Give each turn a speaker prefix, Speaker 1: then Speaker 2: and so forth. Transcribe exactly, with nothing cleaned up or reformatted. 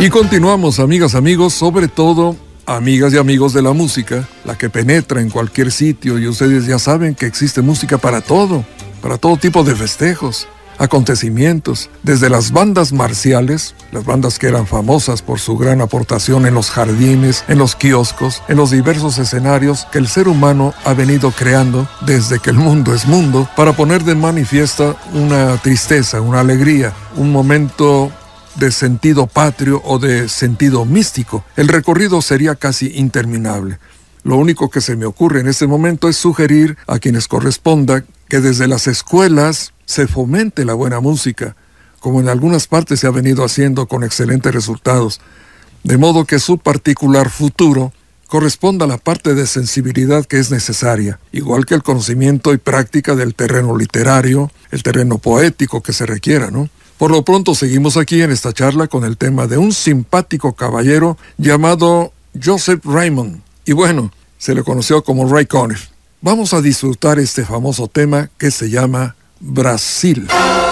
Speaker 1: Y continuamos, amigas, amigos, sobre todo amigas y amigos de la música, la que penetra en cualquier sitio, y ustedes ya saben que existe música para todo, para todo tipo de festejos, acontecimientos, desde las bandas marciales, las bandas que eran famosas por su gran aportación en los jardines, en los kioscos, en los diversos escenarios que el ser humano ha venido creando desde que el mundo es mundo, para poner de manifiesto una tristeza, una alegría, un momento de sentido patrio o de sentido místico. El recorrido sería casi interminable. Lo único que se me ocurre en este momento es sugerir a quienes corresponda que desde las escuelas se fomente la buena música, como en algunas partes se ha venido haciendo con excelentes resultados, de modo que su particular futuro corresponda a la parte de sensibilidad que es necesaria, igual que el conocimiento y práctica del terreno literario, el terreno poético que se requiera, ¿no? Por lo pronto seguimos aquí en esta charla con el tema de un simpático caballero llamado Joseph Raymond. Y bueno, se le conoció como Ray Conniff. Vamos a disfrutar este famoso tema que se llama Brasil.